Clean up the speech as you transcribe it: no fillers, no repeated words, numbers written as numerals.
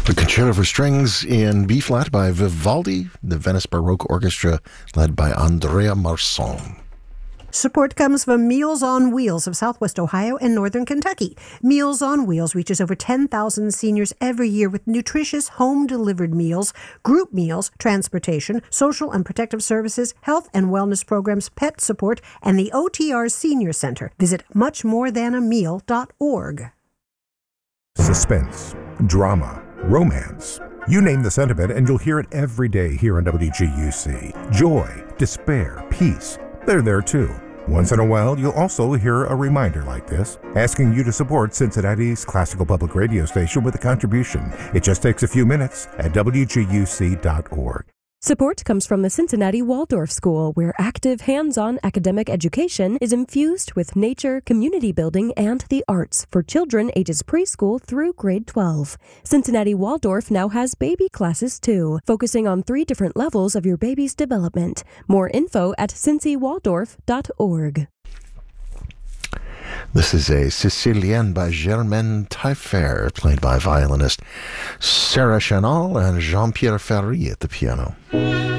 The Concerto for Strings in B-flat by Vivaldi, the Venice Baroque Orchestra led by Andrea Marsan. Support comes from Meals on Wheels of Southwest Ohio and Northern Kentucky. Meals on Wheels reaches over 10,000 seniors every year with nutritious home-delivered meals, group meals, transportation, social and protective services, health and wellness programs, pet support, and the OTR Senior Center. Visit muchmorethanAmeal.org. Suspense, drama, romance. You name the sentiment and you'll hear it every day here on WGUC. Joy, despair, peace. They're there too. Once in a while, you'll also hear a reminder like this, asking you to support Cincinnati's classical public radio station with a contribution. It just takes a few minutes at WGUC.org. Support comes from the Cincinnati Waldorf School, where active, hands-on academic education is infused with nature, community building, and the arts for children ages preschool through grade 12. Cincinnati Waldorf now has baby classes, too, focusing on 3 different levels of your baby's development. More info at cincywaldorf.org. This is a Sicilienne by Germaine Taillefer, played by violinist Sarah Chanal and Jean-Pierre Ferry at the piano.